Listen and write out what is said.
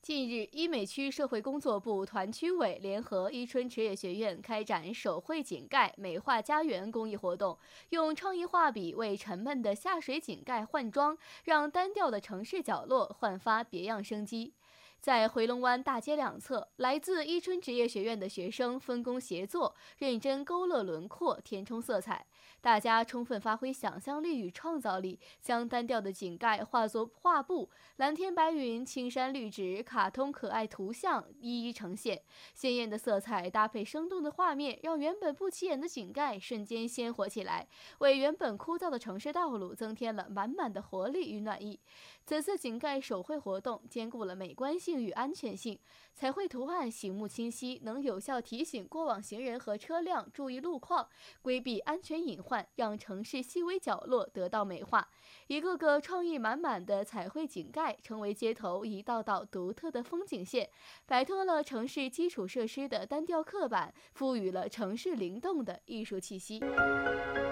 近日，医美区社会工作部团区委联合伊春职业学院开展手绘井盖美化家园公益活动，用创意画笔为沉闷的下水井盖换装，让单调的城市角落焕发别样生机。在回龙湾大街两侧，来自伊春职业学院的学生分工协作，认真勾勒轮廓，填充色彩。大家充分发挥想象力与创造力，将单调的井盖化作画布，蓝天白云、青山绿植、卡通可爱图像一一呈现。鲜艳的色彩搭配生动的画面，让原本不起眼的井盖瞬间鲜活起来，为原本枯燥的城市道路增添了满满的活力与暖意。此次井盖手绘活动兼顾了美观性与安全性，彩绘图案醒目清晰，能有效提醒过往行人和车辆注意路况，规避安全隐患，让城市细微角落得到美化。一个个创意满满的彩绘井盖，成为街头一道道独特的风景线，摆脱了城市基础设施的单调刻板，赋予了城市灵动的艺术气息。